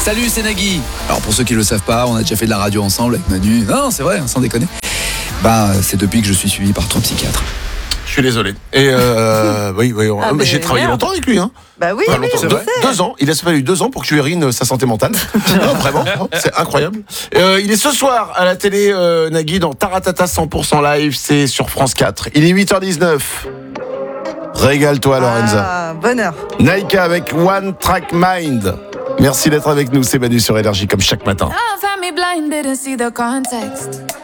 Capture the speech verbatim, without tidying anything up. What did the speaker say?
Salut, c'est Nagui. Alors pour ceux qui ne le savent pas, on a déjà fait de la radio ensemble avec Manu. Non, c'est vrai, sans déconner. Bah, c'est depuis que je suis suivi par trois psychiatres. Je suis désolé. Et euh, oui, oui, Ah, mais mais j'ai travaillé merde. longtemps avec lui. Hein. Bah oui, Enfin, oui, longtemps, je deux, sais. deux ans. Il a fallu deux ans pour que je érine sa santé mentale. Non, vraiment, c'est incroyable. Euh, il est ce soir à la télé, euh, Nagui, dans Taratata cent pour cent live. C'est sur France quatre. Il est huit heures dix-neuf. Régale-toi, Lorenza. Ah, bonheur. Naïka avec One Track Mind. Merci d'être avec nous. C'est Manu sur Énergie comme chaque matin. Love had me blind, didn't see the context.